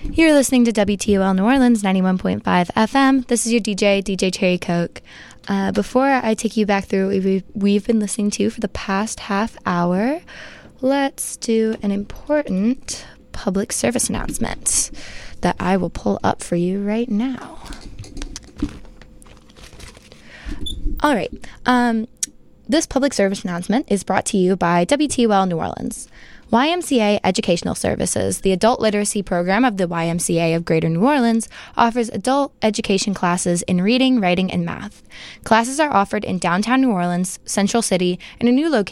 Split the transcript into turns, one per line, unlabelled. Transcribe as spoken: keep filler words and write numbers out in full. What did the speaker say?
You're listening to W T O L New Orleans ninety-one point five F M. This is your D J, D J Cherry Coke. Uh, before I take you back through what we've, we've been listening to for the past half hour, let's do an important public service announcement that I will pull up for you right now. All right. Um, this public service announcement is brought to you by W T O L New Orleans. Y M C A Educational Services, the adult literacy program of the Y M C A of Greater New Orleans, offers adult education classes in reading, writing, and math. Classes are offered in downtown New Orleans, Central City, and a new location